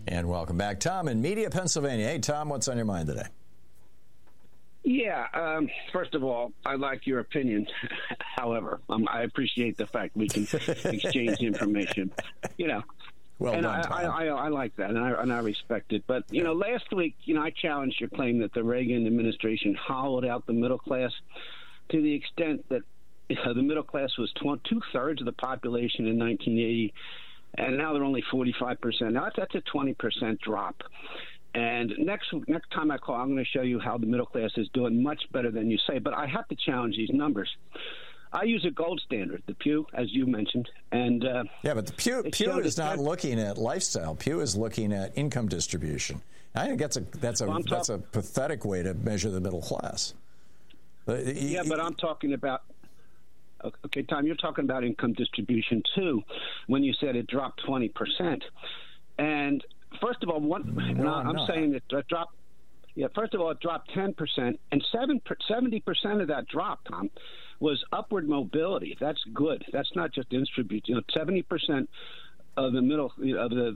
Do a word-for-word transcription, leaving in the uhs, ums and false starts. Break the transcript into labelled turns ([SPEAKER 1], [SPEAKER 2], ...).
[SPEAKER 1] And welcome back, Tom in Media, Pennsylvania. Hey, Tom, what's on your mind today?
[SPEAKER 2] Yeah, um, first of all, I like your opinion. However, um, I appreciate the fact we can exchange information. You know,
[SPEAKER 1] well
[SPEAKER 2] and
[SPEAKER 1] done,
[SPEAKER 2] I,
[SPEAKER 1] Tom.
[SPEAKER 2] I, I, I like that, and I, and I respect it. But, you know, last week, you know, I challenged your claim that the Reagan administration hollowed out the middle class to the extent that you know, the middle class was two-thirds of the population in nineteen eighty, and now they're only forty-five percent. Now, that's, that's a twenty percent drop. And next next time I call, I'm going to show you how the middle class is doing much better than you say. But I have to challenge these numbers. I use a gold standard, the Pew, as you mentioned. and uh,
[SPEAKER 1] Yeah, but the Pew, Pew is not looking at lifestyle. Pew is looking at income distribution. I think that's a, that's a, well, that's a pathetic way to measure the middle class.
[SPEAKER 2] Yeah, but I'm talking about... Okay, Tom, you're talking about income distribution, too, when you said it dropped twenty percent. And first of all, one,
[SPEAKER 1] no,
[SPEAKER 2] I'm
[SPEAKER 1] not.
[SPEAKER 2] saying that it dropped. Yeah, first of all, it dropped ten percent, and seventy percent of that drop, Tom, was upward mobility. That's good. That's not just distribution. You know, seventy percent of the middle of the